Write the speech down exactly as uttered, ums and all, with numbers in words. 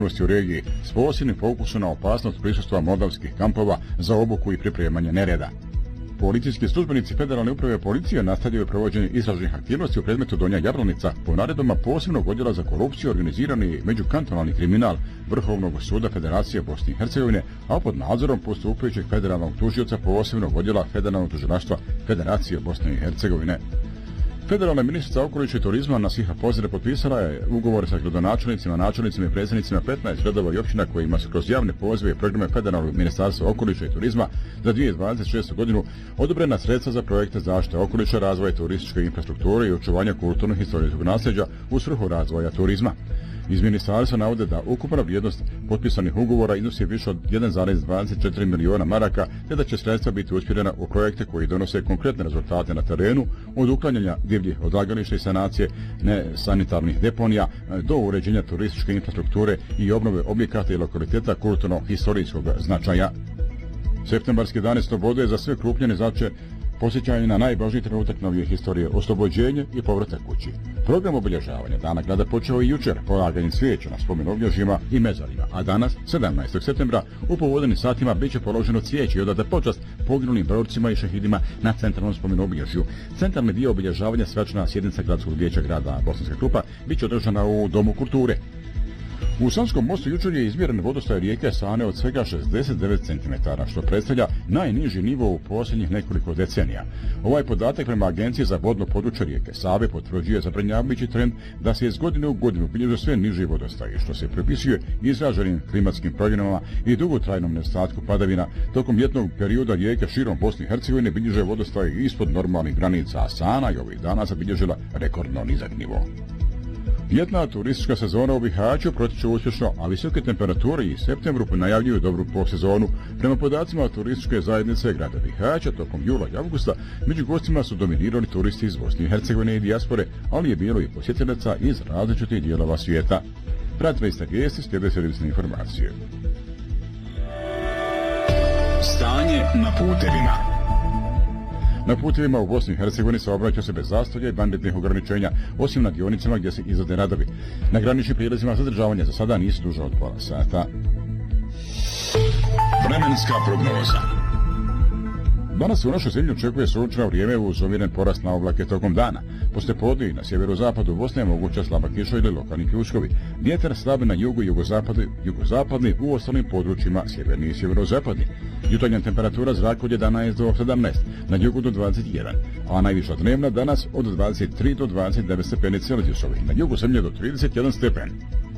u regiji s posebnim fokusom na opasnost prisustva moldavskih kampova za obuku i pripremanje nereda. Policijski službenici Federalne uprave policije nastavljaju provođenje istražnih aktivnosti u predmetu Donja Jablanica po naredbama posebnog odjela za korupciju, organizirani međukantonalni kriminal Vrhovnog suda Federacije Bosne i Hercegovine, a pod nadzorom postupajućeg federalnog tužioca posebnog odjela Federalnog tužilaštva Federacije Bosne i Hercegovine. Federalna ministrica okoliša i turizma Nasiha Pozire potpisala je ugovore sa gradonačelnicima, načelnicima i predsjednicima petnaest gradova i općina kojima su kroz javne pozive i programe Federalnog ministarstva okoliša i turizma za dvije tisuće dvadeset šeste. godinu odobrena sredstva za projekte zaštite okoliša, razvoja turističke infrastrukture i očuvanja kulturnog i historijskog nasljeđa u svrhu razvoja turizma. Iz ministarstva navode da ukupna vrijednost potpisanih ugovora iznosi više od jedan zarez dvadeset četiri miliona maraka, te da će sredstva biti usmjerena u projekte koji donose konkretne rezultate na terenu, od uklanjanja divljih odlagališta i sanacije nesanitarnih deponija do uređenja turističke infrastrukture i obnove objekata i lokaliteta kulturno-historijskog značaja. Septembarski dan slobode za sve krupnjene znače posjećanje na najvažniji trenutak novije historije, oslobođenje i povratak kući. Program obilježavanja Dana grada počeo i jučer polaganjem svijeća na spomen obilježjima i mezarima, a danas, sedamnaestog septembra, u povodenim satima biće položeno cvijeće i odata počast poginulim borcima i šehidima na centralnom spomenu obilježju. Centralni dio obilježavanja svečana sjednica gradskog vijeća grada Bosanska Krupa biće održana u Domu kulture. U Sanskom mostu jučer je izmjeren vodostaj rijeke Sane od svega šezdeset devet centimetara, što predstavlja najniži nivo u posljednjih nekoliko decenija. Ovaj podatak prema Agenciji za vodno područje rijeke Save potvrđuje zabrinjavajući trend da se iz godine u godinu bilježe sve niži vodostaj, što se pripisuje izraženim klimatskim promjenama i dugotrajnom nedostatku padavina. Tokom ljetnog perioda rijeke širom Bosne i Hercegovine bilježe vodostaj ispod normalnih granica, a Sana je ovih dana zabilježila rekordno nizak nivo. Ljetna turistička sezona u Bihaću protiče uspješno, a visoke temperature i septembru najavljuju dobru posezonu. Prema podacima turističke zajednice grada Bihaća, tokom jula i avgusta među gostima su dominirali turisti iz Bosne i Hercegovine i dijaspore, ali je bilo i posjetiteljica iz različitih dijelova svijeta. Pratite iste vijesti, slijede servisne informacije. Stanje na putevima. Na putevima u Bosni i Hercegovini saobraća se bez zastoja i banditnih ograničenja, osim na dionicama gdje se izvode radovi. Na graničnim prijelazima zadržavanja za sada nisu duže od pola sata. Vremenska prognoza. Danas u našoj zemlji očekuje sunčano vrijeme uz umjeren porast na oblake tokom dana. Poslijepodne i na sjeverozapadu Bosne je moguća slaba kiša ili lokalni pljuskovi. Vjetar slab na jugu i jugozapadni, jugozapadni u ostalim područjima sjeverni i sjeverozapadni. Jutarnja temperatura zraka od jedanaest do sedamnaest, na jugu do dvadeset jedan, a najviša dnevna danas od dvadeset tri do dvadeset devet stepeni Celzijusovih, na jugu zemlje do trideset jedan stepen.